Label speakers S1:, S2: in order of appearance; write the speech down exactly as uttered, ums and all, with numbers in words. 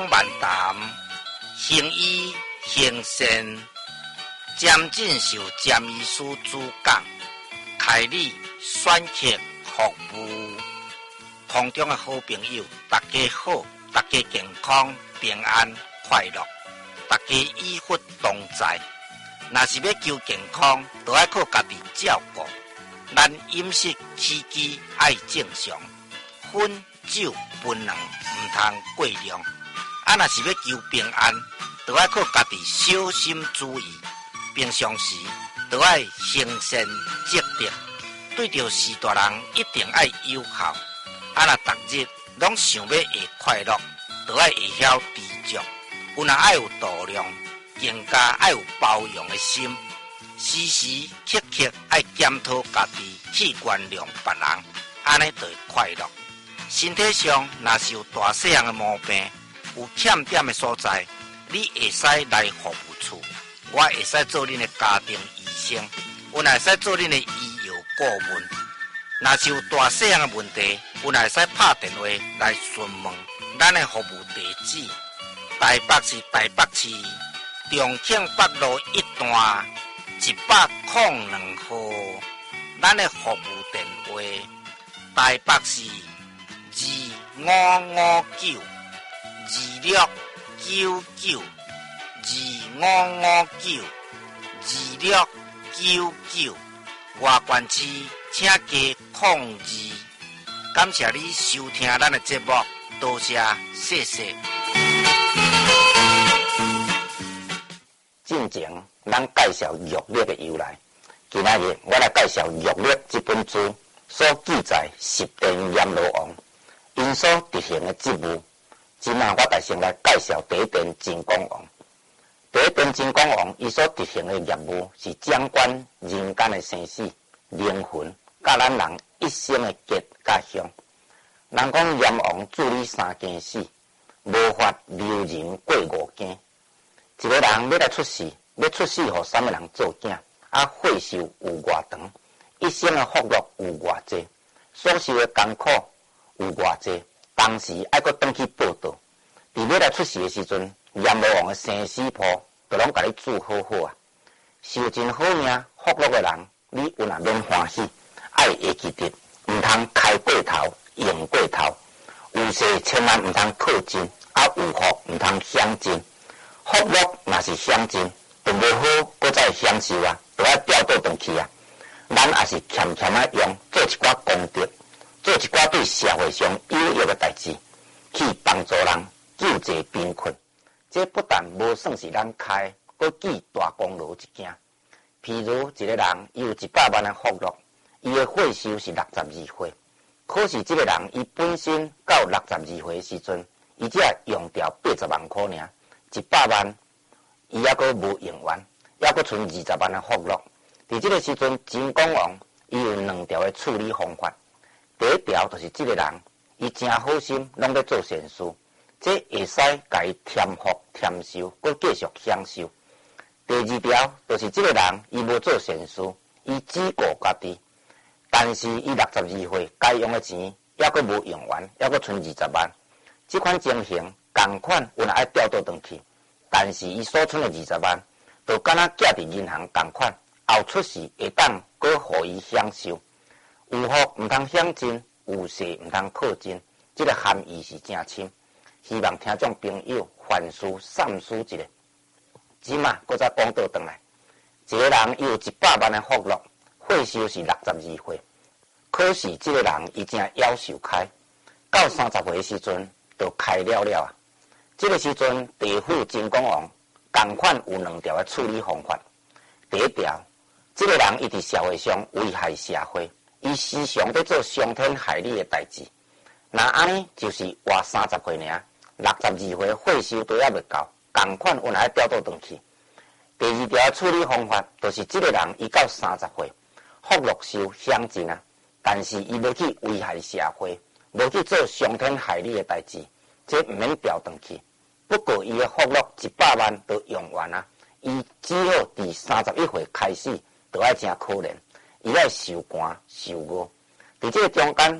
S1: 万谈，行医行善，渐进受占医师主讲，开立选客服务。空中的好朋友，大家好，大家健康平安快乐，大家医福同在。若是要求健康，就要靠家己照顾。咱饮食起居爱正常，烟酒槟榔唔通过量。啊，若是要求平安，就要靠家己小心注意。平常时就要行善积德，对着事大人一定要友好。啊，若逐日拢想要会快乐，就要会晓知足。有若爱有度量，更加爱有包容的心。时时刻刻爱检讨家己，去原谅别人，安尼就会快乐。身体上若是有大细样的毛病，有欠点的所在，你会使来服务处，我会使做恁的家庭医生，我会使做恁的医药顾问。若是有大细样的问题，我会使拍电话来询问。咱的服务地址：台北市台北市重庆北路一段一百零两号。咱的服务电话：台北市二五五九二六九九二五五九二六九九。外县市请加控二。感谢你收听咱的节目，多谢，谢谢。进前，咱介绍药力的由来。今仔日我来介绍《药力》这本书所记载十殿阎罗王因所执行的职务。今仔我先来介绍第一殿金光王。第一殿金光王伊所执行的业务是掌管人间的生死、灵魂，甲咱人一生的结甲向。人讲阎王治理三件事，无法留人过五件。一个人要来出世，要出世互三个人做囝，啊，岁寿有偌长，一生的福乐有偌济，所受的艰苦有偌济，当时爱搁转去报道。伫要来出世的时阵，阎罗王的生死簿就拢甲你注好好啊。受真好命福乐的人，你有若免欢喜，爱会记得，毋通开过头、用过头。有势千万毋通靠近，啊有福毋通享尽。福乐若是享尽，就无好搁再享受啊，就要调倒转去啊。咱也是欠欠啊用，做一寡功德，做一寡对社会上有益的代志，去帮助人。救济贫困，这不但无算是咱开，搁记大功劳一件。譬如一个人伊有一百万的福乐，伊的岁寿是六十二岁，可是这个人伊本身到六十二岁的时阵，伊只用掉八十万块尔，一百万伊还阁无用完，还阁剩二十万的福乐。伫这个时阵，金光王伊有两条的处理方法。第一条就是这个人伊真好心，拢要做善事。这会使甲伊添福添寿，佮继续享受。第二条就是这个人，伊无做善事，伊只顾家己，但是伊六十二岁该用的钱，还佮无用完，还佮剩二十万。这款情形，同款有若爱调倒转去，但是伊所剩的二十万，就敢若寄伫银行同款，后出世会当佮互伊享受。有福毋通享尽，有势毋通靠近，这个含义是真深。希望听众朋友反思三思一下。即马搁再讲倒转来，一个人伊有一百万的福乐，岁寿是六十二岁，可是这个人伊正夭寿开，到三十岁的时阵就开了了啊。这个时阵地府金光王同款有两条的处理方法。第一条，这个人伊伫社会上危害社会，伊时常在做伤天害理的代志。那安尼就是活三十岁尔。六十二岁岁寿都还未到，同款有来调倒转去。第二条处理方法就是这个人伊到三十岁，福乐寿享尽啊，但是伊无去危害社会，无去做伤天害理的代志，这毋免调转去。不过伊的福乐一百万都用完啊，伊只好伫三十一岁开始，就要真可怜，伊要受寒受饿。伫这个中间